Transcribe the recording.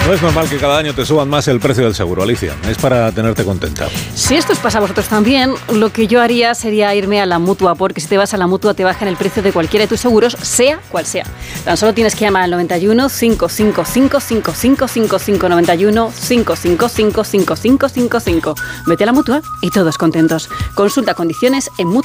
No es normal que cada año te suban más el precio del seguro, Alicia. Es para tenerte contenta. Si esto os pasa a vosotros también, lo que yo haría sería irme a la Mutua, porque si te vas a la Mutua te bajan el precio de cualquiera de tus seguros, sea cual sea. Tan solo tienes que llamar al 91 555 5555 91 555 5555. Vete a la Mutua y todos contentos. Consulta condiciones en Mutua.